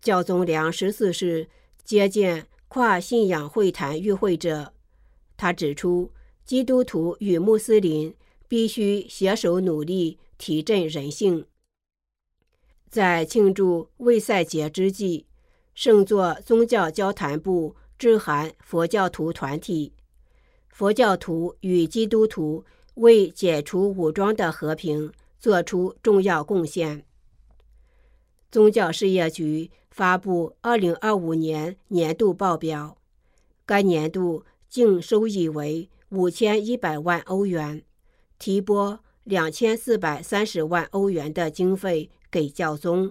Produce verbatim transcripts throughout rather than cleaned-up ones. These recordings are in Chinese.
教宗良十四世接见跨信仰会谈与会者，他指出，基督徒与穆斯林必须携手努力提振人性。在庆祝卫赛节之际，圣座宗教交谈部致函佛教徒团体，佛教徒与基督徒为解除武装的和平做出重要贡献。宗教事业局发布二零二五年年度报表，该年度净收益为五千一百万欧元，提拨两千四百三十万欧元的经费给教宗。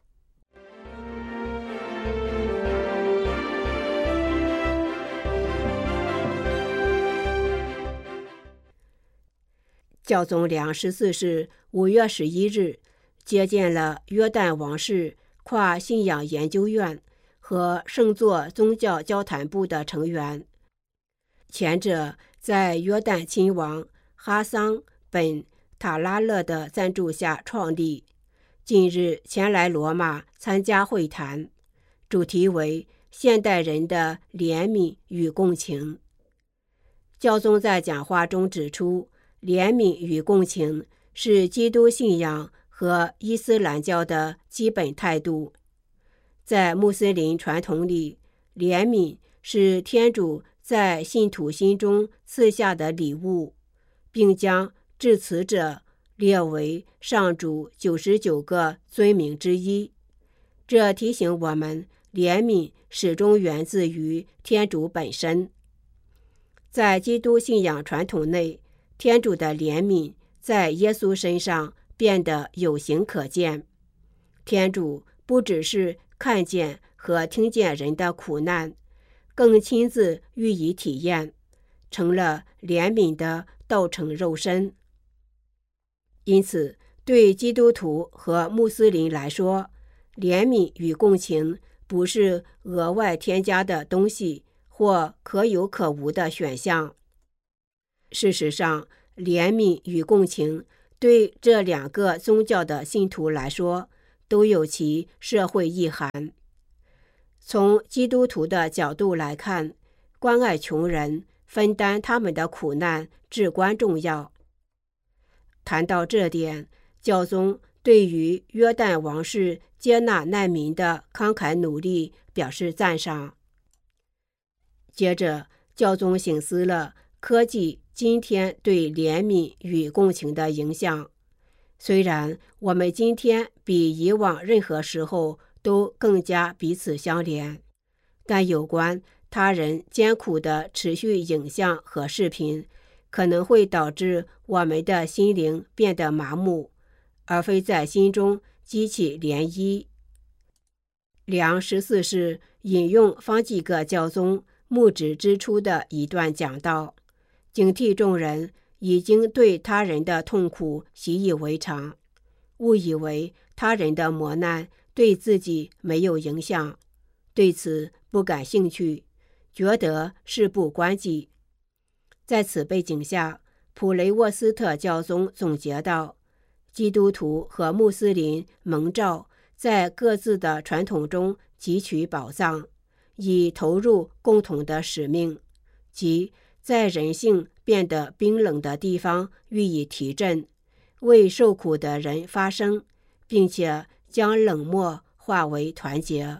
教宗良十四世五月十一日接见了约旦王室跨信仰研究院和圣座宗教交谈部的成员，前者在约旦亲王哈桑本塔拉勒的赞助下创立，近日前来罗马参加会谈，主题为现代人的怜悯与共情。教宗在讲话中指出，怜悯与共情是基督信仰和伊斯兰教的基本态度。在穆斯林传统里，怜悯是天主在信徒心中赐下的礼物，并将致辞者列为上主九十九个尊名之一。这提醒我们，怜悯始终源自于天主本身。在基督信仰传统内，天主的怜悯在耶稣身上变得有形可见。天主不只是看见和听见人的苦难，更亲自予以体验，成了怜悯的道成肉身。因此，对基督徒和穆斯林来说，怜悯与共情不是额外添加的东西或可有可无的选项。事实上，怜悯与共情对这两个宗教的信徒来说都有其社会意涵。从基督徒的角度来看，关爱穷人，分担他们的苦难至关重要。谈到这点，教宗对于约旦王室接纳难民的慷慨努力表示赞赏。接着，教宗省思了科技今天对怜悯与共情的影响。虽然我们今天比以往任何时候都更加彼此相连，但有关他人艰苦的持续影像和视频可能会导致我们的心灵变得麻木，而非在心中激起涟漪。良十四世引用方济各教宗牧职之初的一段讲道，警惕众人已经对他人的痛苦习以为常，误以为他人的磨难对自己没有影响，对此不感兴趣，觉得事不关己。在此背景下，普雷沃斯特教宗总结道，基督徒和穆斯林蒙召在各自的传统中汲取宝藏，以投入共同的使命，即在人性变得冰冷的地方予以提振，为受苦的人发声，并且将冷漠化为团结。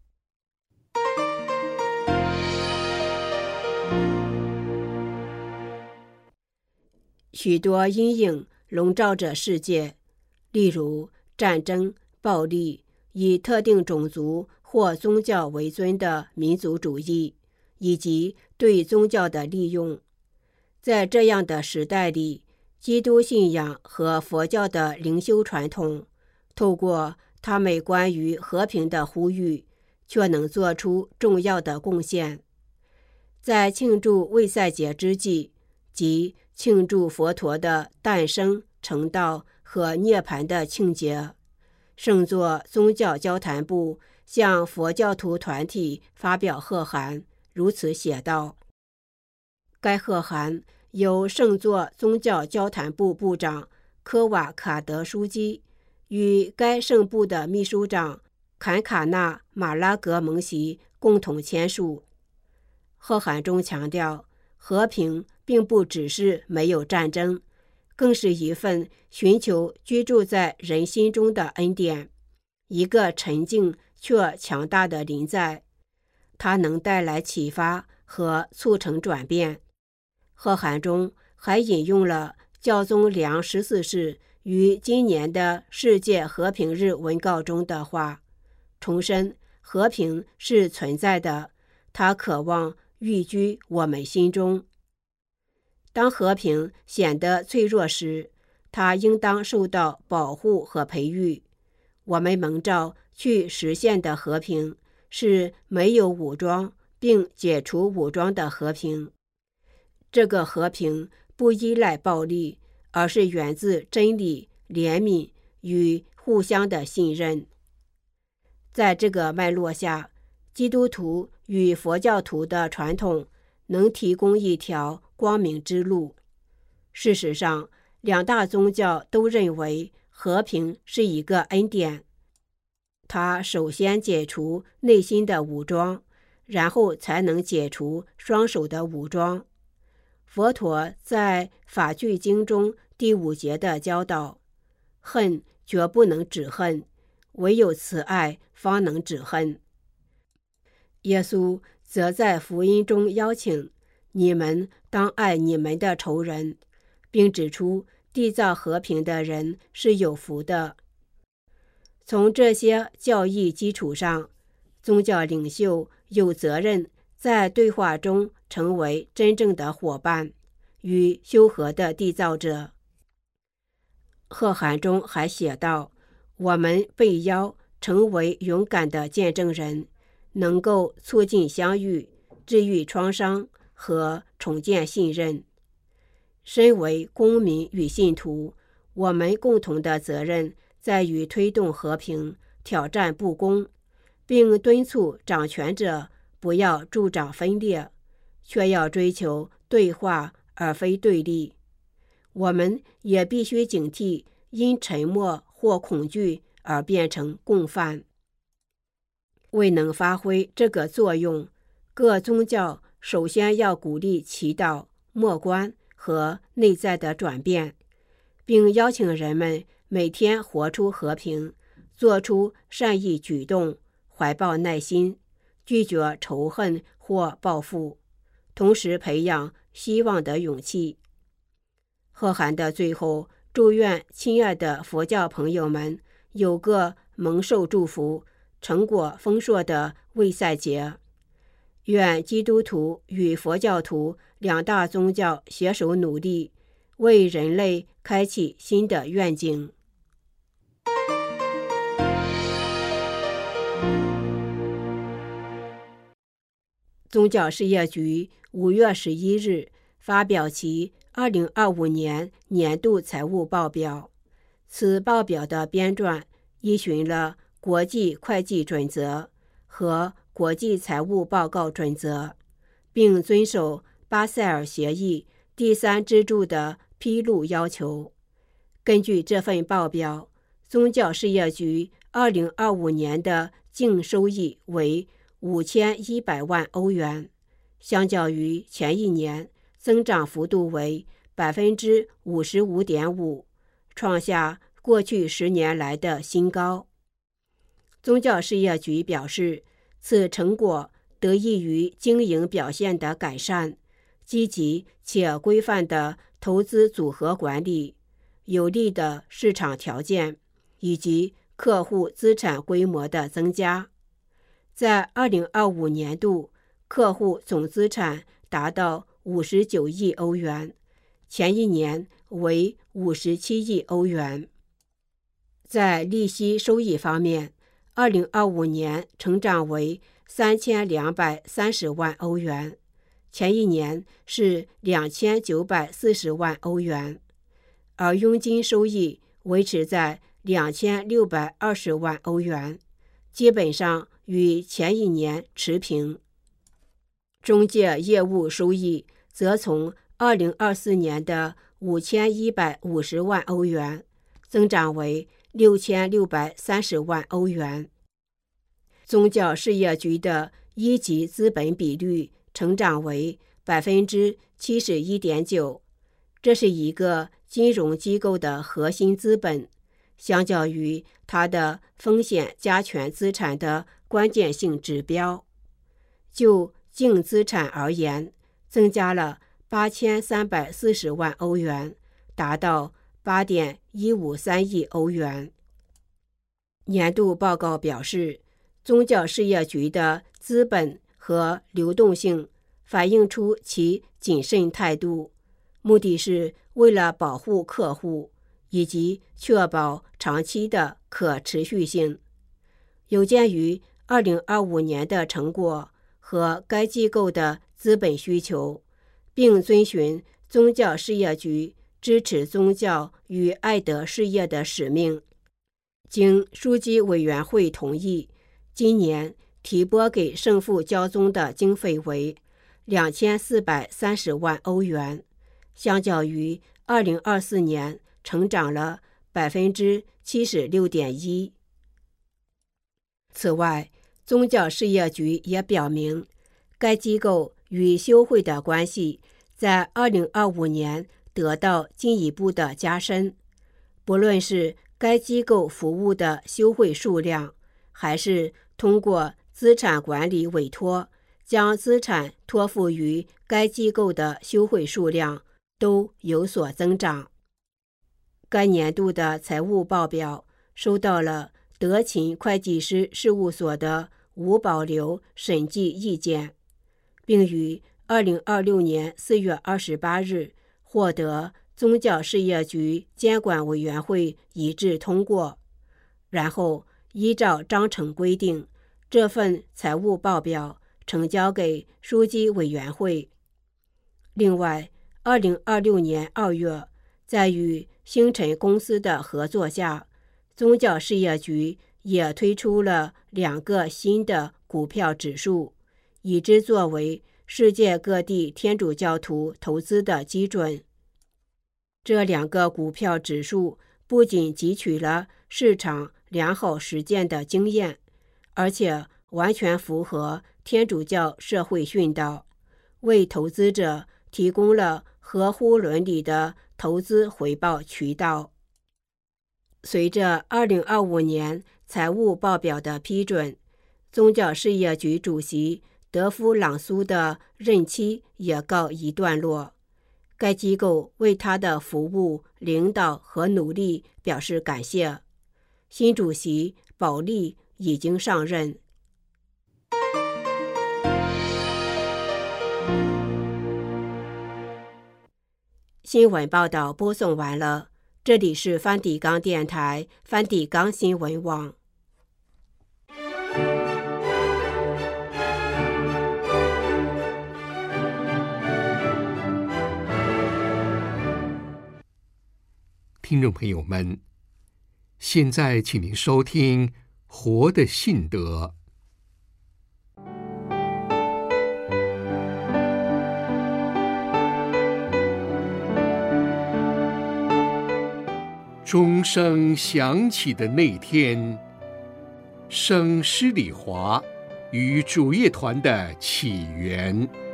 许多阴影笼罩着世界，例如战争、暴力、以特定种族或宗教为尊的民族主义，以及对宗教的利用。在这样的时代里，基督信仰和佛教的灵修传统，透过他们关于和平的呼吁，却能做出重要的贡献。在庆祝卫赛节之际，即庆祝佛陀的诞生、成道和涅槃的庆节，圣座宗教交谈部向佛教徒团体发表贺函，如此写道。该贺函由圣座宗教交谈部部长科瓦卡德枢机与该圣部的秘书长坎卡纳马拉格盟席共同签署。贺函中强调，和平并不只是没有战争，更是一份寻求居住在人心中的恩典，一个沉静却强大的临在，它能带来启发和促成转变。贺函中还引用了教宗良十四世于今年的世界和平日文告中的话，重申和平是存在的，它渴望寓居我们心中。当和平显得脆弱时，它应当受到保护和培育。我们蒙召去实现的和平是没有武装并解除武装的和平。这个和平不依赖暴力，而是源自真理、怜悯与互相的信任。在这个脉络下，基督徒与佛教徒的传统能提供一条光明之路。事实上，两大宗教都认为和平是一个恩典，它首先解除内心的武装，然后才能解除双手的武装。佛陀在法句经中第五节的教导，恨绝不能止恨，唯有慈爱方能止恨。耶稣则在福音中邀请你们当爱你们的仇人，并指出缔造和平的人是有福的。从这些教义基础上，宗教领袖有责任在对话中成为真正的伙伴与修和的缔造者。贺函中还写道，我们被邀成为勇敢的见证人，能够促进相遇、治愈创伤和重建信任。身为公民与信徒，我们共同的责任在于推动和平，挑战不公，并敦促掌权者不要助长分裂，却要追求对话而非对立。我们也必须警惕因沉默或恐惧而变成共犯。未能发挥这个作用，各宗教首先要鼓励祈祷、默观和内在的转变，并邀请人们每天活出和平，做出善意举动，怀抱耐心，拒绝仇恨或报复，同时培养希望的勇气。贺函的最后，祝愿亲爱的佛教朋友们有个蒙受祝福、成果丰硕的卫赛节。愿基督徒与佛教徒两大宗教携手努力，为人类开启新的愿景。宗教事业局五月十一日发表其二零二五年年度财务报表。此报表的编撰依循了国际会计准则和国际财务报告准则，并遵守巴塞尔协议第三支柱的披露要求。根据这份报表，宗教事业局二零二五年的净收益为五千一百万欧元，相较于前一年增长幅度为百分之五十五点五，创下过去十年来的新高。宗教事业局表示，此成果得益于经营表现的改善、积极且规范的投资组合管理、有利的市场条件以及客户资产规模的增加。在二零二五年度，客户总资产达到五十九亿欧元，前一年为五十七亿欧元。在利息收益方面，二零二五年成长为三千两百三十万欧元，前一年是两千九百四十万欧元，而佣金收益维持在两千六百二十万欧元，基本上与前一年持平。中介业务收益则从二零二四年的五千一百五十万欧元增长为六千六百三十万欧元。 宗教事业局的一级资本比率成长为 百分之七十一点九， 这是一个金融机构的核心资本，相较于它的风险加权资产的关键性指标。就净资产而言，增加了八千三百四十万欧元，达到 八点一五三亿欧元。年度报告表示，宗教事业局的资本和流动性反映出其谨慎态度，目的是为了保护客户以及确保长期的可持续性。有鉴于二零二五年的成果和该机构的资本需求，并遵循宗教事业局支持宗教与爱德事业的使命，经书记委员会同意，今年提拨给圣父教宗的经费为两千四百三十万欧元，相较于二零二四年成长了 百分之七十六点一。 此外，宗教事业局也表明，该机构与修会的关系在二零二五年得到进一步的加深，不论是该机构服务的修会数量，还是通过资产管理委托将资产托付于该机构的修会数量都有所增长。该年度的财务报表收到了德勤会计师事务所的无保留审计意见，并于二零二六年四月二十八日获得宗教事业局监管委员会一致通过，然后依照章程规定，这份财务报表呈交给书记委员会。另外，二零二六年二月，在与星辰公司的合作下，宗教事业局也推出了两个新的股票指数，以之作为世界各地天主教徒投资的基准。这两个股票指数不仅汲取了市场良好实践的经验，而且完全符合天主教社会训导，为投资者提供了合乎伦理的投资回报渠道。随着二零二五年财务报表的批准，宗教事业局主席德夫朗苏的任期也告一段落。该机构为他的服务、领导和努力表示感谢。新主席保利已经上任。新闻报道播送完了，这里是梵蒂冈电台梵蒂冈新闻网。 听众朋友们，现在请您收听《活的信德》。钟声响起的那天，圣施礼华与主业团的起源。